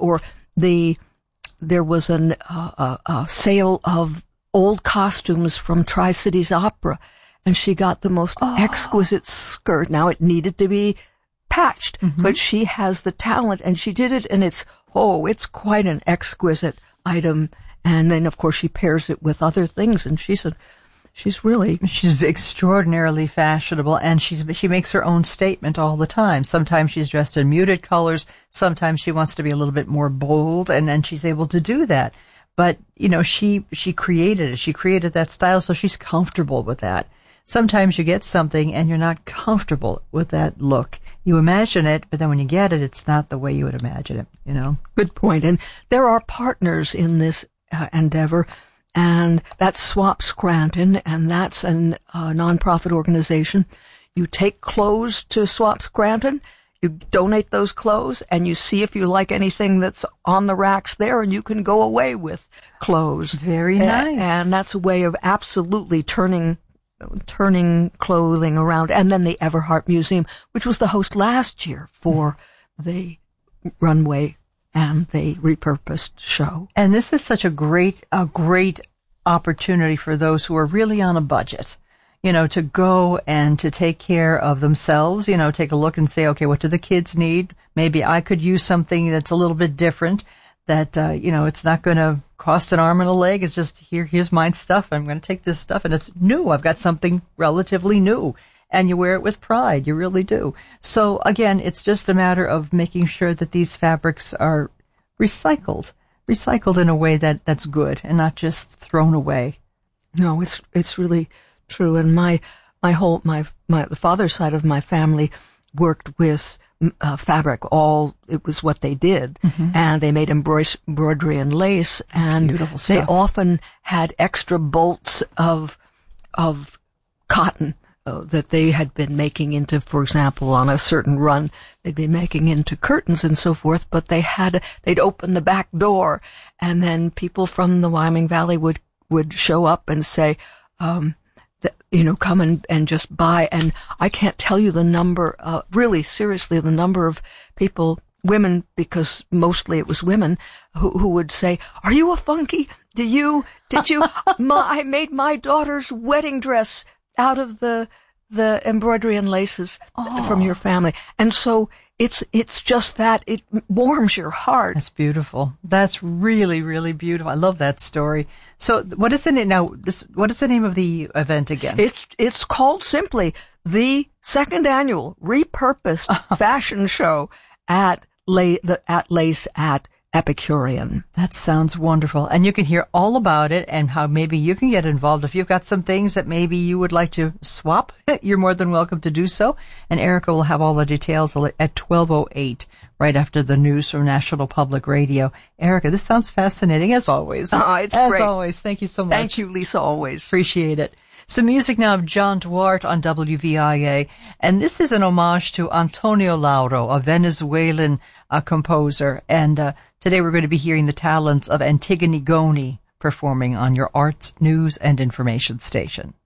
Or there was a sale of old costumes from Tri-Cities Opera, and she got the most exquisite skirt. Now it needed to be patched, but she has the talent, and she did it, and it's quite an exquisite item. And then, of course, she pairs it with other things, and she's extraordinarily fashionable, and she makes her own statement all the time. Sometimes she's dressed in muted colors, sometimes she wants to be a little bit more bold, and then she's able to do that. But, she created it. She created that style, so she's comfortable with that. Sometimes you get something and you're not comfortable with that look. You imagine it, but then when you get it, it's not the way you would imagine it, Good point. And there are partners in this endeavor, and that's Swap Scranton, and that's a nonprofit organization. You take clothes to Swap Scranton, you donate those clothes, and you see if you like anything that's on the racks there, and you can go away with clothes. Very nice. And that's a way of absolutely turning clothing around. And then the Everhart Museum, which was the host last year for the runway and the repurposed show. And this is such a great opportunity for those who are really on a budget, to go and to take care of themselves, take a look and say, okay, what do the kids need? Maybe I could use something that's a little bit different, that, it's not going to cost an arm and a leg. It's just, here's my stuff. I'm going to take this stuff, and it's new. I've got something relatively new. And you wear it with pride. You really do. So again, it's just a matter of making sure that these fabrics are recycled in a way that's good and not just thrown away. No, it's really true. And the father's side of my family worked with fabric. It was what they did. And they made embroidery and lace, and beautiful stuff. They often had extra bolts of cotton that they had been making into, for example, on a certain run, they'd be making into curtains and so forth, but they'd open the back door, and then people from the Wyoming Valley would show up and say, come and just buy. And I can't tell you the number, really seriously, the number of people, women, because mostly it was women, who would say, "Are you a funky? Did you, I made my daughter's wedding dress out of the embroidery and laces from your family." And so it's just that it warms your heart. That's beautiful. That's really, really beautiful. I love that story. So what is the name now? What is the name of the event again? It's called simply the second annual repurposed fashion show at Lace at Epicurean. That sounds wonderful. And you can hear all about it and how maybe you can get involved. If you've got some things that maybe you would like to swap, you're more than welcome to do so. And Erica will have all the details at 12:08, right after the news from National Public Radio. Erica, this sounds fascinating, as always. It's as great. As always, thank you so much. Thank you, Lisa, always. Appreciate it. Some music now of John Duarte on WVIA. And this is an homage to Antonio Lauro, a Venezuelan composer. And today we're going to be hearing the talents of Antigone Goni performing on your arts, news, and information station.